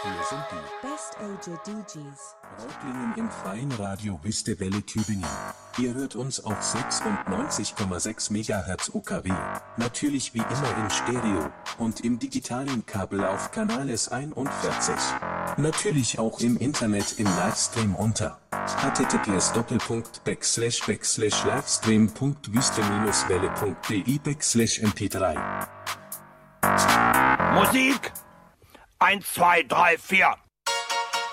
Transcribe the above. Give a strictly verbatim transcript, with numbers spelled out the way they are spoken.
Hier sind die Best Ager D Js. Reutlingen im freien Radio Wüste Welle Tübingen. Ihr hört uns auf sechsundneunzig Komma sechs Megahertz U K W, natürlich wie immer in Stereo und im digitalen Kabel auf Kanal S einundvierzig. Natürlich auch im Internet im Livestream unter https doppelpunkt backslash backslash livestream punkt wüste welle punkt de backslash m p drei. Musik eins, zwei, drei, vier.